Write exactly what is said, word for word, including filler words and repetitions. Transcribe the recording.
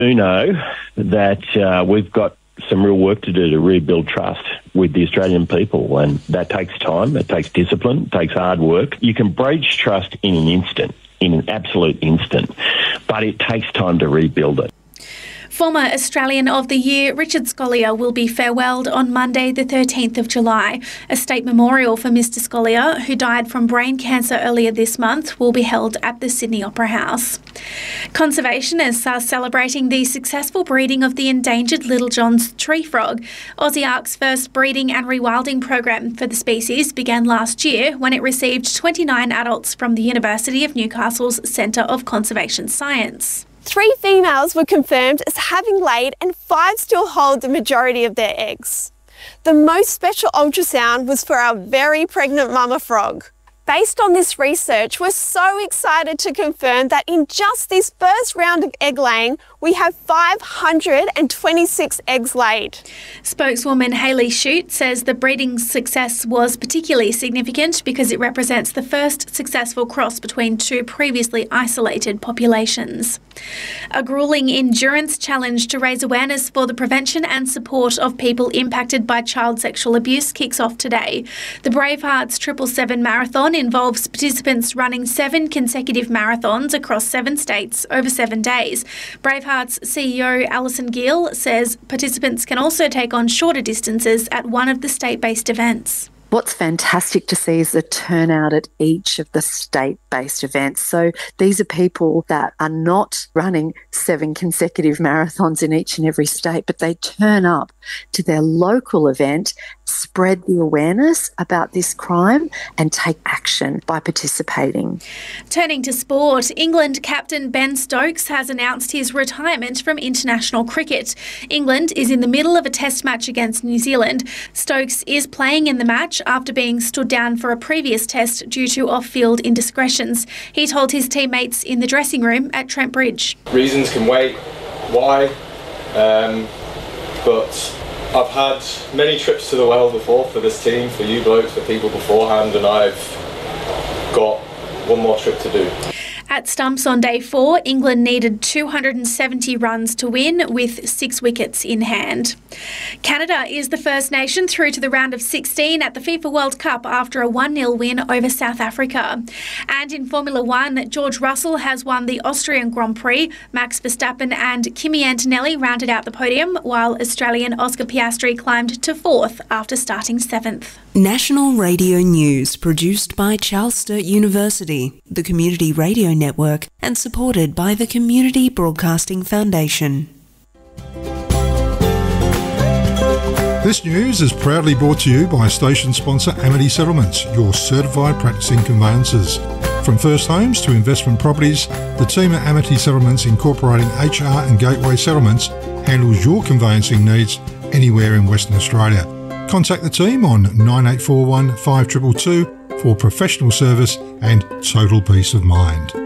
do know that uh, we've got some real work to do to rebuild trust with the Australian people, and that takes time, it takes discipline, it takes hard work. You can breach trust in an instant, in an absolute instant, but it takes time to rebuild it. Former Australian of the Year Richard Scolyer will be farewelled on Monday the thirteenth of July. A state memorial for Mister Scolyer, who died from brain cancer earlier this month, will be held at the Sydney Opera House. Conservationists are celebrating the successful breeding of the endangered Little John's tree frog. Aussiark's first breeding and rewilding program for the species began last year when it received twenty-nine adults from the University of Newcastle's Centre of Conservation Science. Three females were confirmed as having laid and five still hold the majority of their eggs. The most special ultrasound was for our very pregnant mama frog. Based on this research, we're so excited to confirm that in just this first round of egg laying, we have five hundred twenty-six eggs laid. Spokeswoman Hayley Shute says the breeding success was particularly significant because it represents the first successful cross between two previously isolated populations. A gruelling endurance challenge to raise awareness for the prevention and support of people impacted by child sexual abuse kicks off today. The Bravehearts Triple Seven Marathon involves participants running seven consecutive marathons across seven states over seven days. Bravehearts C E O Alison Gill says participants can also take on shorter distances at one of the state-based events. What's fantastic to see is the turnout at each of the state-based events. So these are people that are not running seven consecutive marathons in each and every state, but they turn up to their local event, spread the awareness about this crime and take action by participating. Turning to sport, England captain Ben Stokes has announced his retirement from international cricket. England is in the middle of a test match against New Zealand. Stokes is playing in the match after being stood down for a previous test due to off-field indiscretions. He told his teammates in the dressing room at Trent Bridge. Reasons can wait. Why? Um, but I've had many trips to the well before for this team, for you blokes, for people beforehand, and I've got one more trip to do. At stumps on day four, England needed two hundred seventy runs to win with six wickets in hand. Canada is the first nation through to the round of sixteen at the FIFA World Cup after a one nil win over South Africa. And in Formula One, George Russell has won the Austrian Grand Prix. Max Verstappen and Kimi Antonelli rounded out the podium, while Australian Oscar Piastri climbed to fourth after starting seventh. National Radio News, produced by Charles Sturt University, the Community Radio Network, and supported by the Community Broadcasting Foundation. This news is proudly brought to you by station sponsor Amity Settlements, your certified practicing conveyancers. From first homes to investment properties, the team at Amity Settlements, incorporating H R and Gateway Settlements, handles your conveyancing needs anywhere in Western Australia. Contact the team on nine eight four one, five two two two for professional service and total peace of mind.